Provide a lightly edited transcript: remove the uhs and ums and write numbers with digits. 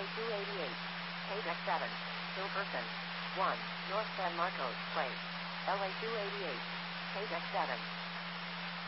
288. Page X7. Hilversum. 1. North San Marcos Place. LA 288. Page X7.